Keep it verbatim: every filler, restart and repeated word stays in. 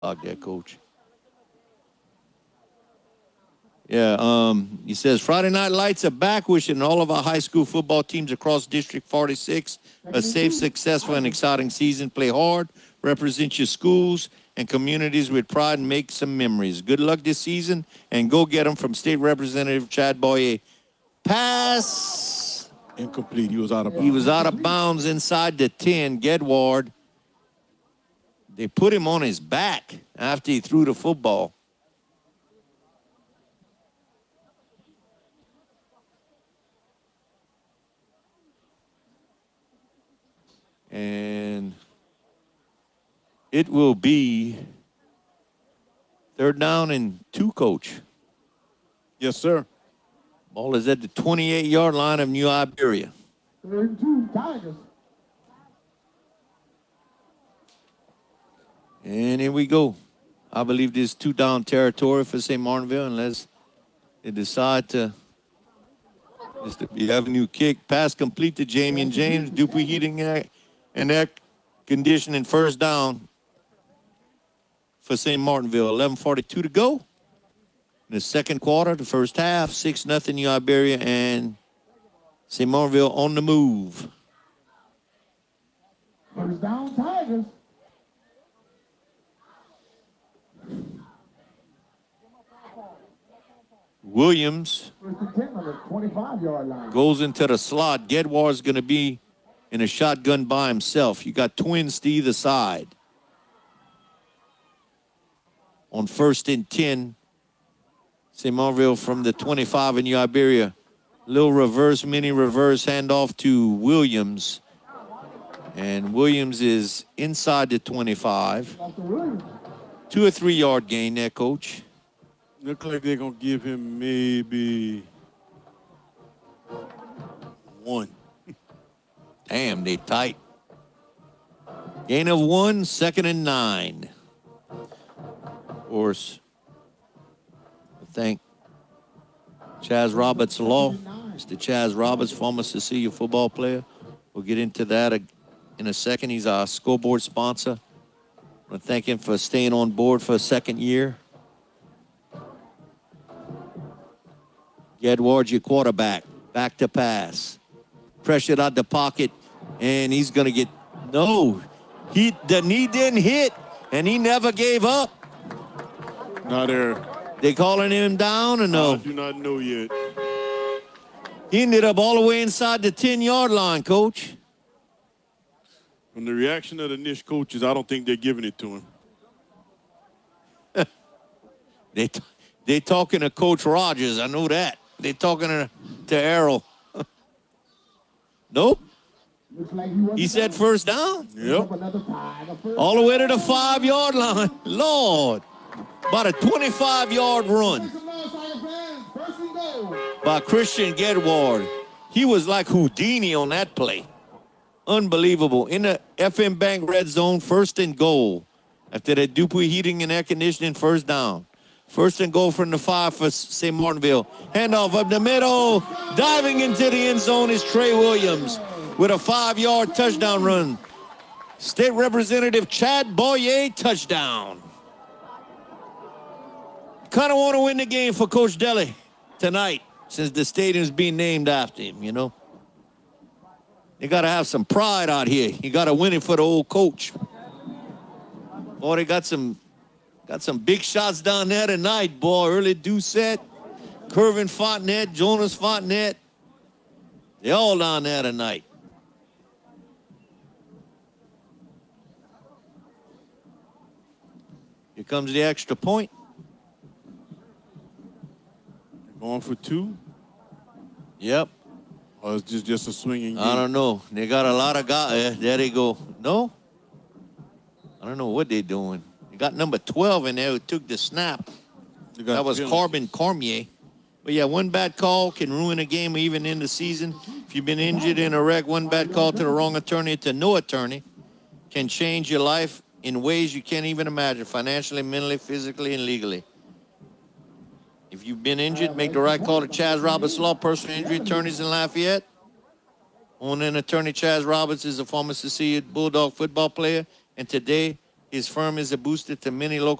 Like that, Coach. Yeah, um, he says Friday Night Lights are back, wishing all of our high school football teams across District forty-six a safe, successful, and exciting season. Play hard, represent your schools and communities with pride, and make some memories. Good luck this season, and go get them from State Representative Chad Boyer. Pass. Incomplete. He was out of bounds. He was out of bounds inside the ten. Gedward. They put him on his back after he threw the football. And it will be third down and two, Coach. Yes, sir. Ball is at the twenty-eight-yard line of New Iberia. Third and two, Tigers. And here we go. I believe this is two-down territory for Saint Martinville unless they decide to. This to be avenue kick. Pass complete to Jamie and James. Dupuy Heating and Air Conditioning first down for Saint Martinville. eleven forty-two to go. In the second quarter, the first half, six nothing New Iberia, and Saint Martinville on the move. First down, Tigers. Williams First and ten on the twenty-five-yard line. goes into the slot. Gedwar's going to be in a shotgun by himself. You got twins to either side. On first and ten, Saint Martinville from the twenty-five in New Iberia. Little reverse, mini reverse handoff to Williams. And Williams is inside the twenty-five. Two or three yard gain there, Coach. Look like they're going to give him maybe one. Damn, they tight. Gain of one, second and nine. Of course, I thank Chaz Roberts Law. Mister Chaz Roberts, former Cecilia football player. We'll get into that in a second. He's our scoreboard sponsor. I want to thank him for staying on board for a second year. Gedward, your quarterback, back to pass. Pressured out the pocket, and he's going to get, no. He, the knee didn't hit, and he never gave up. Not there. They calling him down or no? I do not know yet. He ended up all the way inside the ten-yard line, Coach. From the reaction of the Nish coaches, I don't think they're giving it to him. they t- they talking to Coach Rogers. I know that. They talking to, to Errol. Nope. He said first down. Yep. All the way to the five-yard line. Lord. About a twenty-five-yard run by Christian Gedward. He was like Houdini on that play. Unbelievable. In the F M Bank red zone, first and goal. After that Dupuy Heating and Air Conditioning first down. First and goal from the five for Saint Martinville. Handoff up the middle. Diving into the end zone is Trey Williams with a five-yard touchdown run. State Representative Chad Boyer touchdown. Kind of want to win the game for Coach Deli tonight since the stadium's being named after him, you know. You got to have some pride out here. You got to win it for the old coach. Boy, they got some got some big shots down there tonight, boy. Early Doucette, Kervin Fontenette, Jonas Fontenette. They all down there tonight. Here comes the extra point. Going for two? Yep. Or it's just, just a swinging game? I don't know. They got a lot of guys. There they go. No? I don't know what they're doing. They got number twelve in there who took the snap. That was Corbin Cormier. But, yeah, one bad call can ruin a game even in the season. If you've been injured in a wreck, one bad call to the wrong attorney to no attorney can change your life in ways you can't even imagine, financially, mentally, physically, and legally. If you've been injured, make the right call to Chaz Roberts Law, personal injury attorneys in Lafayette. Owner and attorney Chaz Roberts is a former Cecilia Bulldog football player and today His firm is a booster to many local